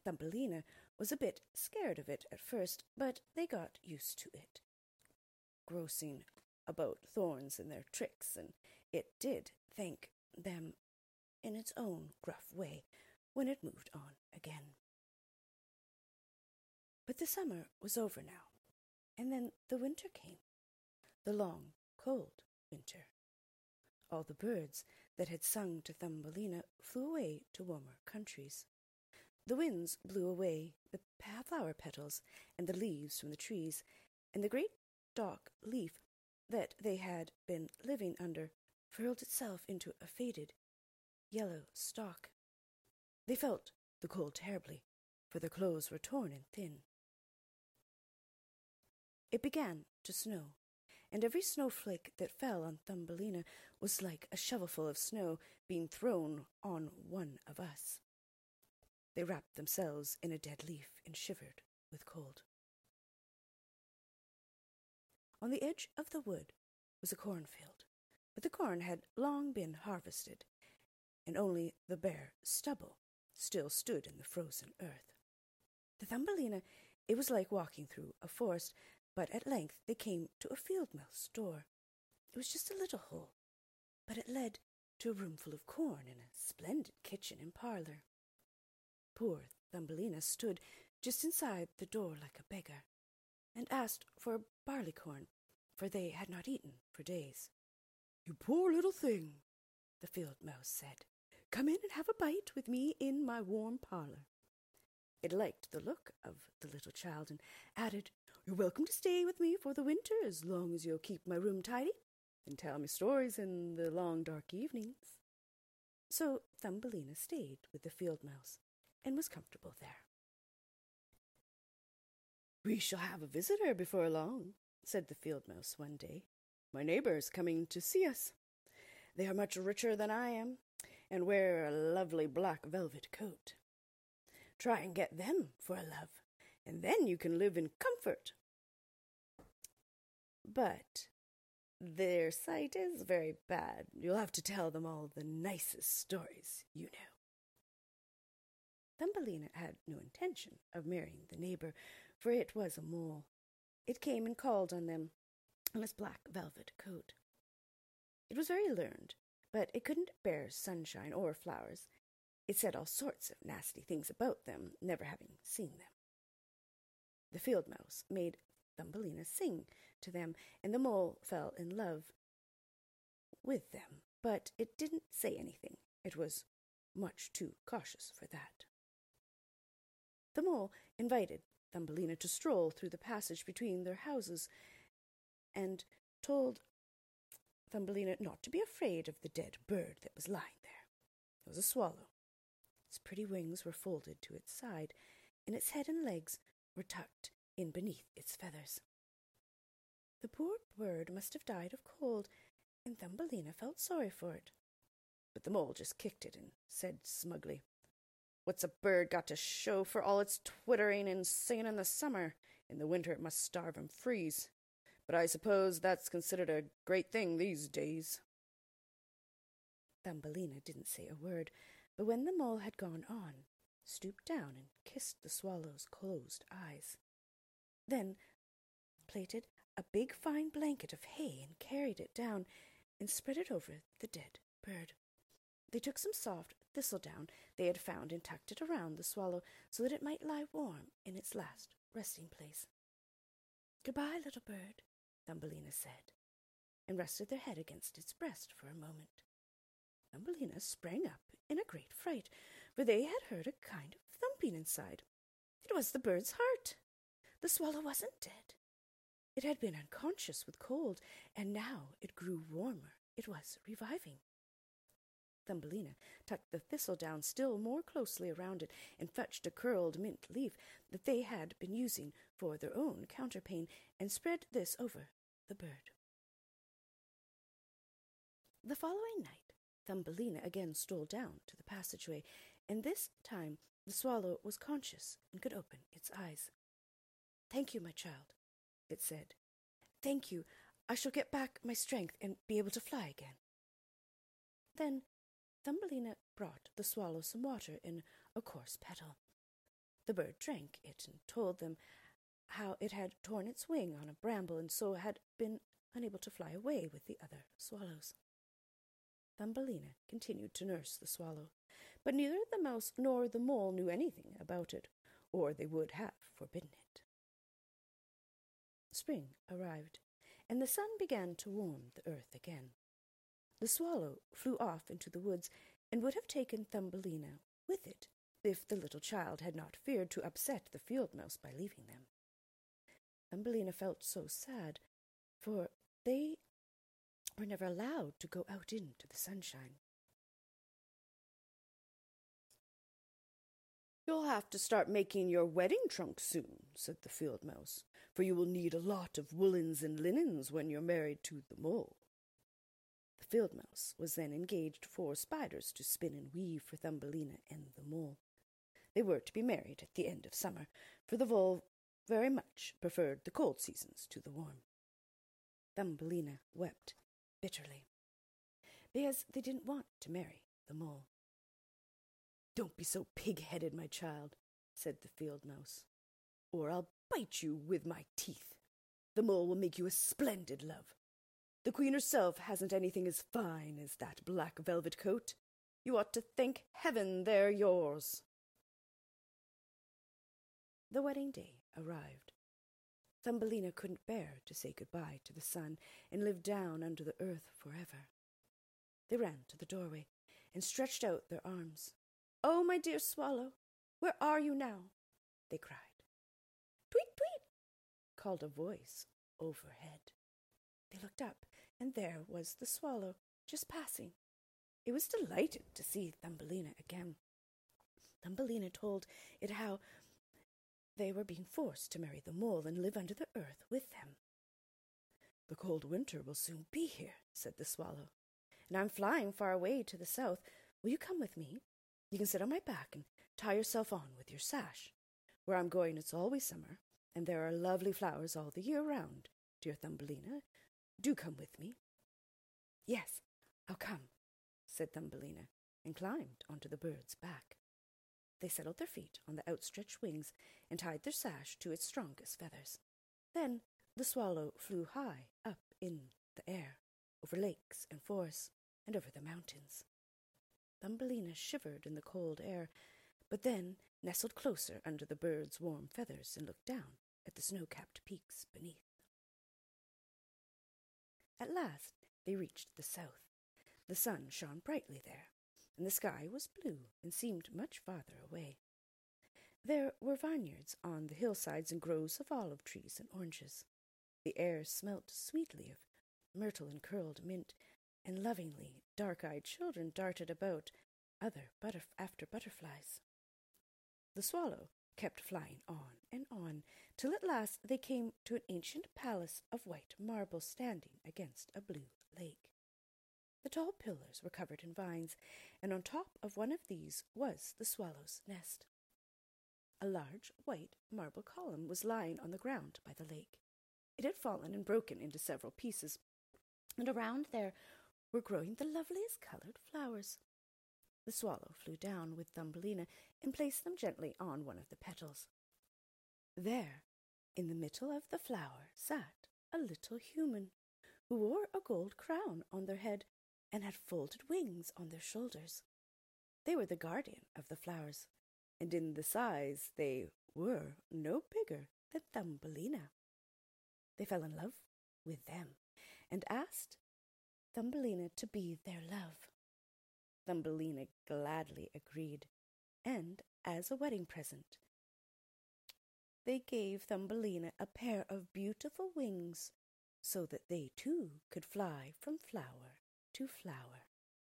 Thumbelina was a bit scared of it at first, but they got used to it, grousing about thorns and their tricks, and it did thank them in its own gruff way when it moved on again. But the summer was over now, and then the winter came, the long, cold winter. All the birds that had sung to Thumbelina flew away to warmer countries. The winds blew away the flower petals and the leaves from the trees, and the great dark leaf that they had been living under furled itself into a faded yellow stalk. They felt the cold terribly, for their clothes were torn and thin. It began to snow, and every snowflake that fell on Thumbelina was like a shovelful of snow being thrown on one of us. They wrapped themselves in a dead leaf and shivered with cold. On the edge of the wood was a cornfield, but the corn had long been harvested, and only the bare stubble still stood in the frozen earth. To Thumbelina it was like walking through a forest, but at length they came to a field mouse's door. It was just a little hole, but it led to a room full of corn and a splendid kitchen and parlour. Poor Thumbelina stood just inside the door like a beggar, and asked for barleycorn, for they had not eaten for days. "You poor little thing," the field mouse said. "Come in and have a bite with me in my warm parlour." It liked the look of the little child, and added, "You're welcome to stay with me for the winter, as long as you'll keep my room tidy and tell me stories in the long dark evenings." So Thumbelina stayed with the field mouse, and was comfortable there. "We shall have a visitor before long," said the field mouse one day. "My neighbours coming to see us. They are much richer than I am, and wear a lovely black velvet coat. Try and get them for a love, and then you can live in comfort. But their sight is very bad. You'll have to tell them all the nicest stories you know." Thumbelina had no intention of marrying the neighbour, for it was a mole. It came and called on them in its black velvet coat. It was very learned, but it couldn't bear sunshine or flowers. It said all sorts of nasty things about them, never having seen them. The field mouse made Thumbelina sing to them, and the mole fell in love with them, but it didn't say anything. It was much too cautious for that. The mole invited Thumbelina to stroll through the passage between their houses, and told Thumbelina not to be afraid of the dead bird that was lying there. It was a swallow. Its pretty wings were folded to its side, and its head and legs were tucked in beneath its feathers. The poor bird must have died of cold, and Thumbelina felt sorry for it. But the mole just kicked it and said smugly, "What's a bird got to show for all its twittering and singing in the summer? In the winter it must starve and freeze. But I suppose that's considered a great thing these days." Thumbelina didn't say a word, but when the mole had gone on, stooped down and kissed the swallow's closed eyes. Then plaited a big fine blanket of hay and carried it down and spread it over the dead bird. They took some soft thistledown they had found and tucked it around the swallow so that it might lie warm in its last resting place. "Goodbye, little bird," Thumbelina said, and rested their head against its breast for a moment. Thumbelina sprang up in a great fright, for they had heard a kind of thumping inside. It was the bird's heart. The swallow wasn't dead. It had been unconscious with cold, and now it grew warmer. It was reviving. Thumbelina tucked the thistledown still more closely around it, and fetched a curled mint leaf that they had been using for their own counterpane, and spread this over the bird. The following night, Thumbelina again stole down to the passageway, and this time the swallow was conscious and could open its eyes. "Thank you, my child," it said. "Thank you. I shall get back my strength and be able to fly again." Then Thumbelina brought the swallow some water in a coarse petal. The bird drank it and told them how it had torn its wing on a bramble and so had been unable to fly away with the other swallows. Thumbelina continued to nurse the swallow, but neither the mouse nor the mole knew anything about it, or they would have forbidden it. Spring arrived, and the sun began to warm the earth again. The swallow flew off into the woods and would have taken Thumbelina with it if the little child had not feared to upset the field mouse by leaving them. Thumbelina felt so sad, for they were never allowed to go out into the sunshine. "You'll have to start making your wedding trunk soon," said the field mouse, "for you will need a lot of woolens and linens when you're married to the mole." The field mouse was then engaged for spiders to spin and weave for Thumbelina and the mole. They were to be married at the end of summer, for the vole very much preferred the cold seasons to the warm. Thumbelina wept bitterly, because they didn't want to marry the mole. "Don't be so pig-headed, my child," said the field mouse, "or I'll bite you with my teeth. The mole will make you a splendid love. The queen herself hasn't anything as fine as that black velvet coat. You ought to thank heaven they're yours." The wedding day arrived. Thumbelina couldn't bear to say goodbye to the sun and live down under the earth forever. They ran to the doorway and stretched out their arms. "Oh, my dear swallow, where are you now?" they cried. "Tweet, tweet," called a voice overhead. They looked up, and there was the swallow just passing. It was delighted to see Thumbelina again. Thumbelina told it how they were being forced to marry the mole and live under the earth with them. "The cold winter will soon be here," said the swallow, "and I'm flying far away to the south. Will you come with me? You can sit on my back and tie yourself on with your sash. Where I'm going it's always summer, and there are lovely flowers all the year round. Dear Thumbelina, do come with me." "Yes, I'll come," said Thumbelina, and climbed onto the bird's back. They settled their feet on the outstretched wings and tied their sash to its strongest feathers. Then the swallow flew high up in the air, over lakes and forests, and over the mountains. Thumbelina shivered in the cold air, but then nestled closer under the bird's warm feathers and looked down at the snow-capped peaks beneath. At last they reached the south. The sun shone brightly there, and the sky was blue and seemed much farther away. There were vineyards on the hillsides and groves of olive trees and oranges. The air smelt sweetly of myrtle and curled mint, and lovingly dark-eyed children darted about after butterflies. The swallow kept flying on and on, till at last they came to an ancient palace of white marble standing against a blue lake. The tall pillars were covered in vines, and on top of one of these was the swallow's nest. A large white marble column was lying on the ground by the lake. It had fallen and broken into several pieces, and around there were growing the loveliest colored flowers. The swallow flew down with Thumbelina and placed them gently on one of the petals. There, in the middle of the flower, sat a little human, who wore a gold crown on their head and had folded wings on their shoulders. They were the guardian of the flowers, and in the size they were no bigger than Thumbelina. They fell in love with them and asked Thumbelina to be their love. Thumbelina gladly agreed, and as a wedding present, they gave Thumbelina a pair of beautiful wings so that they too could fly from flower to flower.